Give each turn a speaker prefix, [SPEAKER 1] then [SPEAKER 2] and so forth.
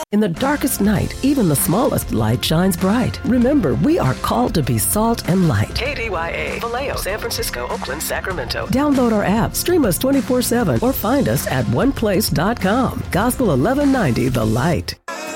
[SPEAKER 1] In the darkest night, even the smallest light shines bright. Remember, we are called to be salt and light. KDYA, Vallejo, San Francisco, Oakland, Sacramento. Download our app, stream us 24/7, or find us at oneplace.com. Gospel 1190, The Light.